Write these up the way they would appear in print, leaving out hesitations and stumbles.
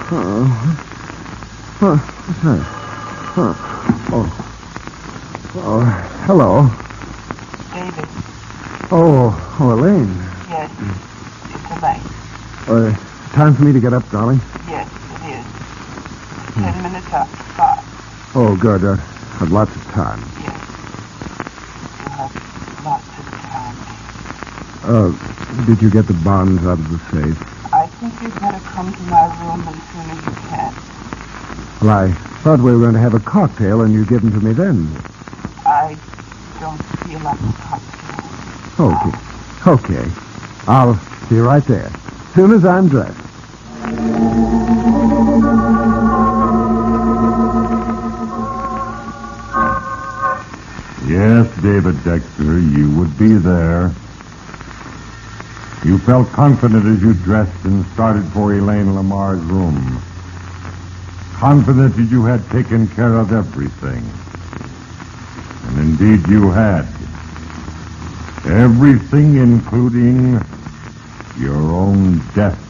What's that? Oh, hello. David. Oh, Elaine. Yes, it's Elaine. Time for me to get up, darling? Yes, it is. 10 minutes after 5. Oh, good. I've lots of time. Yes. You have lots of time. Did you get the bonds out of the safe? I think you'd better come to my room as soon as you can. Well, I thought we were going to have a cocktail and you'd give them to me then. I don't feel like a cocktail. Okay. I'll see you right there. As soon as I'm dressed. Yes, David Dexter, you would be there. You felt confident as you dressed and started for Elaine Lamar's room. Confident that you had taken care of everything. And indeed you had. Everything, including your own death.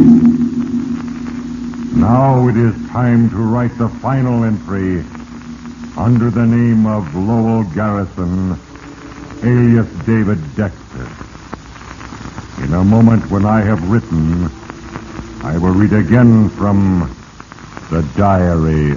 Now it is time to write the final entry under the name of Lowell Garrison, alias David Dexter. In a moment when I have written, I will read again from the diary